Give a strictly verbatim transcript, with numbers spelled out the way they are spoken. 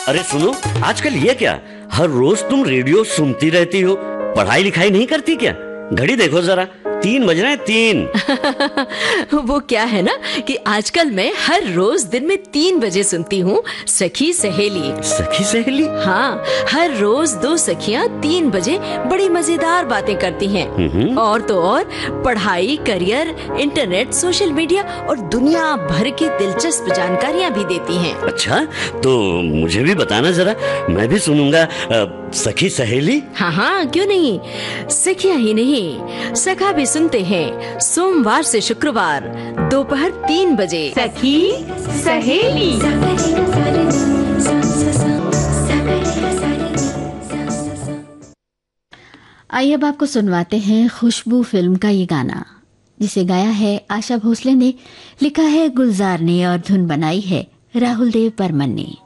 अरे सुनो, आजकल ये क्या, हर रोज तुम रेडियो सुनती रहती हो, पढ़ाई लिखाई नहीं करती क्या? घड़ी देखो जरा, तीन बज रहे हैं, तीन। वो क्या है ना कि आजकल मैं हर रोज दिन में तीन बजे सुनती हूँ सखी सहेली। सखी सहेली? हाँ, हर रोज दो सखियाँ तीन बजे बड़ी मजेदार बातें करती हैं। और तो और पढ़ाई, करियर, इंटरनेट, सोशल मीडिया और दुनिया भर की दिलचस्प जानकारियाँ भी देती हैं। अच्छा, तो मुझे भी बताना जरा, मैं भी सुनूंगा सखी सहेली। हाँ हाँ, क्यों नहीं। सखियाँ ही नहीं, सखा भी सुनते हैं सोमवार से शुक्रवार दोपहर तीन बजे। सखी सहेली। आइए अब आपको सुनवाते हैं खुशबू फिल्म का ये गाना, जिसे गाया है आशा भोसले ने, लिखा है गुलजार ने और धुन बनाई है राहुल देव बर्मन ने।